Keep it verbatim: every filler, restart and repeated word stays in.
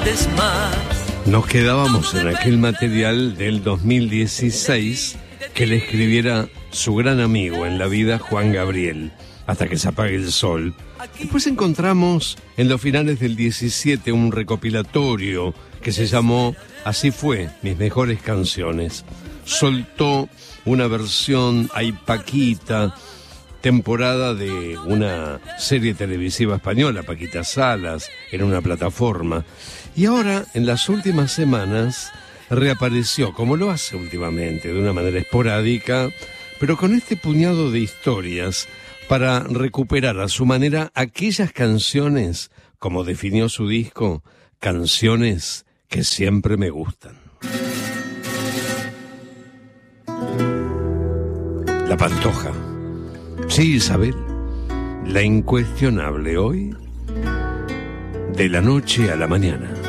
antes más. Nos quedábamos en aquel material del dos mil dieciséis que le escribiera su gran amigo en la vida, Juan Gabriel, Hasta que se apague el sol. Después encontramos en los finales del diecisiete un recopilatorio que se llamó Así fue, mis mejores canciones. Soltó una versión Ay Paquita, temporada de una serie televisiva española, Paquita Salas, en una plataforma. Y ahora, en las últimas semanas, reapareció, como lo hace últimamente, de una manera esporádica, pero con este puñado de historias para recuperar a su manera aquellas canciones, como definió su disco, canciones que siempre me gustan. La Pantoja. Sí, Isabel, la incuestionable hoy, de la noche a la mañana.